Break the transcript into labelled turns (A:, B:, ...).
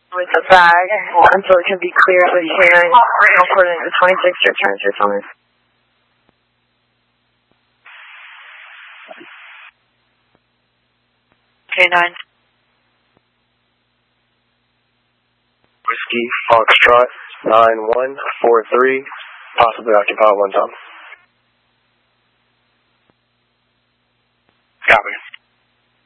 A: with the bag until it can be clear of the hearing according to 26 your turns or something.
B: K9.
C: Whiskey Foxtrot 9143, possibly occupy 1 Tom.
D: Copy.